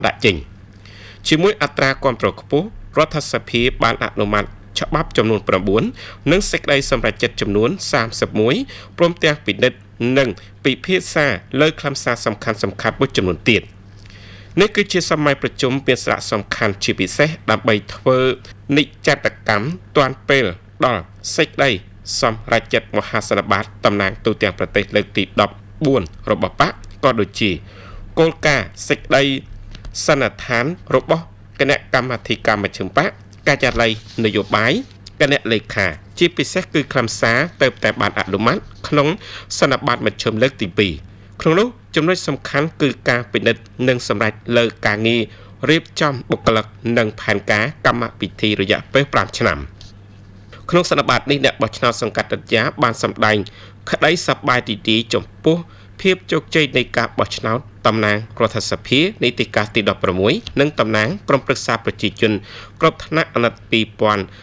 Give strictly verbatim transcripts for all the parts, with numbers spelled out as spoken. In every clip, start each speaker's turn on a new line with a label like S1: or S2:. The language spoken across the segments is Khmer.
S1: ដាក់ចេញជាមួយអត្រាគាំទ្រខ្ពស់រដ្ឋសភាបានអនុម័តច្បាប់ចំនួនnineនិងសេចក្តីសម្រេចចិត្តចំនួនthirty-oneព្រមទាំងពិនិត្យនិងពិភាក្សាលើខ្លឹមសារសំខាន់ៗមួយចំនួនទៀតនេះគឺជាសម័យប្រជុំមានសារៈសំខាន់ជាពិសេសដើម្បីធ្វើនិច្ចតកម្មទាន់ពេលដល់សេចក្តីសម្រេចចិត្តមហាសន្និបាតតំណាងទូទាំងប្រទេសលើកទីfourteenរបស់បកក៏ដូចជាគោលការណ៍សេចក្តីសន្និដ្ឋានរបស់គណៈកម្មាធិការមជ្ឈិមបកការិយាល័យនយោបាយគណៈលេខាជាពិសេសគឺខ្លឹមសារទៅតែបានអនុម័តក្នុងសន្និបាតមជ្ឈិមលើកទីtwoក្នុងនោះចំណុចសំខាន់គឺការពិនិត្យនិងសម្រេចលើការងាររៀបចំបុគ្គលិកនិងផែនការកម្មវិធីរយៈពេលfiveឆ្នាំក្នុងសន្និបាតនេះអ្នកបោះឆ្នោតសង្កាត់រយៈបានសម្ដែងក្តីសប្បាយរីករាយចំពោះភាពជោគជ័យនៃការបោះឆ្នោតតំណាងរដ្ឋសភានីតិកាលទីsixteenនិងតំណាងក្រុមប្រឹក្សាប្រជាជនគ្រប់ថ្នាក់អាណត្តិtwenty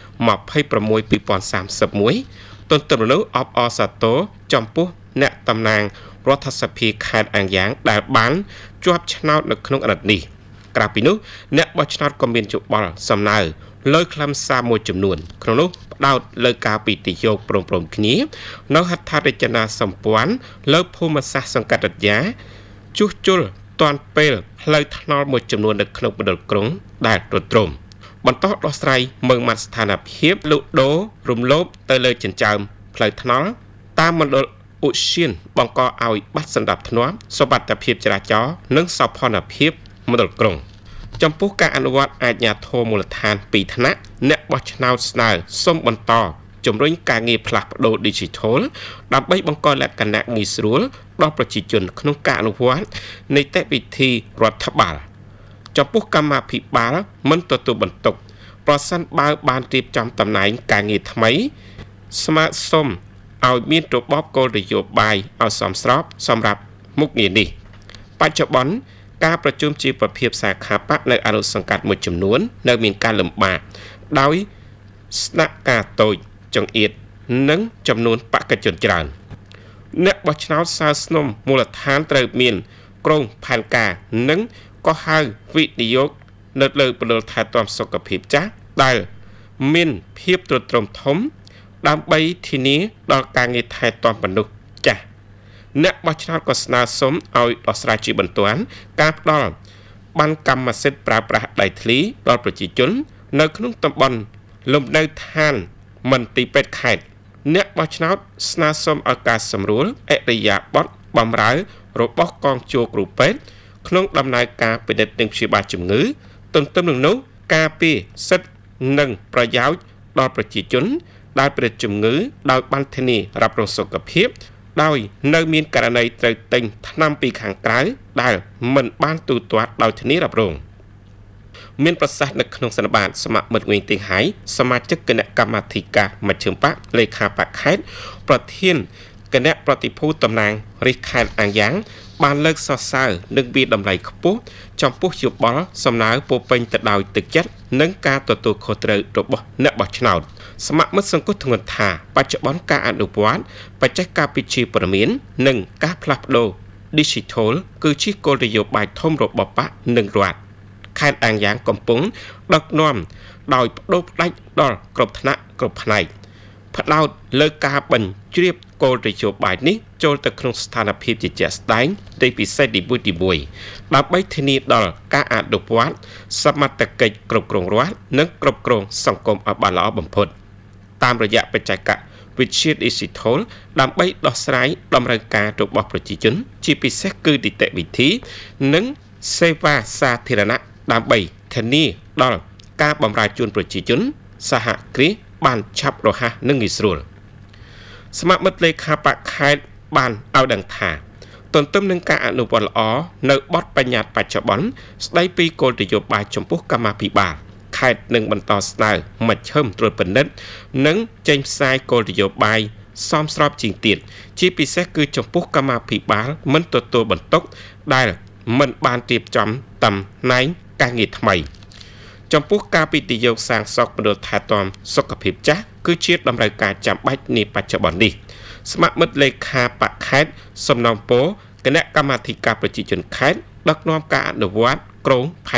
S1: twenty-six twenty thirty-oneទន្ទឹមនោះអបអរសាទរចំពោះអ្នកតំណាងរដ្ឋសភាខេត្តអាំងយ៉ាងដែលបានជាប់ឆ្នោតនៅក្នុងអាណត្តិនេះក្រៅពីនោះអ្នកបោះឆ្នោតក៏មានយោបល់សំណើលើខ្លឹមសារមួយចំនួនក្នុងនោះផ្ដោតលើការពិនិត្យយកព្រមព្រំគ្នានៅហត្ថរចនាសម្ព័ន្ធលើភូមិសាស្ត្រសង្កាត់រយៈជួសជុលទាន់ពេលផ្លូវថ្នល់មួយចំនួននៅក្នុងមណ្ឌលក្រុងដែលទ្រុឌទ្រោមបន្តដោះស្រាយមើងម៉ាត់ស្ថានភាពលូកដូររំលោភទៅលើចិញ្ចើមផ្លូវថ្នល់តាមមណ្ឌលឧស្សាហបង្កឲ្យបាត់សណ្ដាប់ធ្នាប់សុវត្ថិភាពចរាចរណ៍និងសោភ័ណភាពមណ្ឌលក្រុងចំពោះការអនុវត្តអាជ្ញាធរមូលដ្ឋានពីរថ្នាក់អ្នកបោះឆ្នោតស្នើសូមបន្តជំរុញការងារផ្លាស់ប្ដូរ Digital ដើម្បីបង្កលក្ខណៈងាយស្រួលដល់ប្រជាជនក្នុងការអនុវត្តនីតិវិធីរដ្ឋបាលចំពោះកម្មាភិបាលមិនទទួលបន្ទុកប្រសិនបើបានរៀបចំតំណែងការងារថ្មីស្មើសុំឲ្យមានរបបគោលនយោបាយឲ្យសមស្របសម្រាប់មុខងារនេះបច្ចុប្បន្នការប្រជុំជាប្រភេទសាខាបកនៅអនុសង្កាត់មួយចំនួននៅមានការលំបាកដោយស្នាក់ការតូចចង្អៀតនិងចំនួនបេក្ខជនច្រើនអ្នកបោះឆ្នោតសើស្នំមូលដ្ឋានត្រូវមានក្រុមផែនការនិងក៏ហៅវិនិយោគនៅលើពលរដ្ឋថែទាំសុខភាពចាស់ដែលមានភាពទ្រុឌទ្រោមធំដើម្បីធានាដល់ការងារថែទាំមនុស្សចាស់អ្នកបោះឆ្នោតក៏ស្នើសុំឲ្យដោះស្រាយជាបន្ទាន់ការផ្ដល់បានកម្មសិទ្ធិប្រើប្រាស់ដីធ្លីដល់ប្រជាជននៅក្នុងតំបន់លំនៅឋានមន្ទីរពេទ្យខេត្តអ្នកបោះឆ្នោតស្នើសុំឲ្យការសម្រួលអរិយាប័ត្របម្រើរបស់កងជួរគ្រូពេទ្យក្នុងដំណើរការពិនិត្យនិងព្យាបាលជំងឺទន្ទឹមនឹងនោះការពារសិទ្ធិនិងប្រយោជន៍ដល់ប្រជាជនដែលប្រតិជំងឺដោយបានធានារ៉ាប់រងសុខភាពដោយនៅមានករណីត្រូវទិញថ្នាំពីខាងក្រៅដែលមិនបានទូទាត់ដោយធានារ៉ាប់រងមានប្រសាសន៍នៅក្នុងសន្និបាតសមាមិត្តវិញទៀងហៃសមាជិកគណៈកម្មាធិការមជ្ឈិមបកលេខាបកខេត្តប្រធានគណៈប្រតិភូតំណាងរាជខេត្តអាំងយ៉ាងបានលើកសរសើរនិងវាតម្លៃខ្ពស់ចំពោះយោបល់សំណើពោពេញទៅដោយទឹកចិត្តនិងការទទួលខុសត្រូវរបស់អ្នកបោះឆ្នោតសមាមិត្តសង្គមធ្ងន់ថាបច្ចុប្បន្នការអនុវត្តបច្ចេកវិទ្យាព័ត៌មាននិងការផ្លាស់ប្ដូរ Digital គឺជាគោលនយោបាយធំរបស់បកនិងរដ្ឋខេត្តអាំងយ៉ាងកំពុងដឹកនាំដោយបដូរផ្ដាច់ដល់គ្រប់ថ្នាក់គ្រប់ផ្នែកផ្ដោតលើការបញ្ជ្រាបគោលនយោបាយនេះចូលទៅក្នុងស្ថានភាពជាជាក់ស្ដែងនៃពិសេសទីមួយទីមួយដើម្បីធានាដល់ការអនុវត្តសមត្ថកិច្ចគ្រប់គ្រងរដ្ឋនិងគ្រប់គ្រងសង្គមឲ្យបានល្អបំផុតតាមរយៈបច្ចេកវិទ្យា Digital ដើម្បីដោះស្រាយតម្រូវការរបស់ប្រជាជនជាពិសេសគឺនីតិវិធីនិងសេវាសាធារណៈដើម្បីធានាដល់ការបម្រើជូនប្រជាជនសហគ្រាសបានឆាប់រហ័សនិងងាយស្រួលសមាមិត្តលេខាបកខេត្តបានឲ្យដឹងថាទន្ទឹមនឹងការអនុវត្តល្អនៅបទបញ្ញត្តិបច្ចុប្បន្នស្ដីពីគោលនយោបាយចំពោះកម្មាភិបាលខេត្តនឹងបន្តស្នើមជ្ឈិមត្រួតពិនិត្យនិងចេញផ្សាយគោលនយោបាយសមស្របជាងទៀតជាពិសេសគឺចំពោះកម្មាភិបាលមិនទទួលបន្ទុកដែលមិនបានរៀបចំតំណែងការងារថ្មីចំពោះការវិនិយោគសាងសង់មណ្ឌលថែទាំសុខភាពចាស់គឺជាតម្រូវការចាំបាច់នាបច្ចុប្បន្ននេះសមាមិត្តលេខាបកខេត្តសំណូមពរគណៈកម្មាធិការប្រជាជនខេត្តដឹកនាំការអនុវត្តក្រុងផែ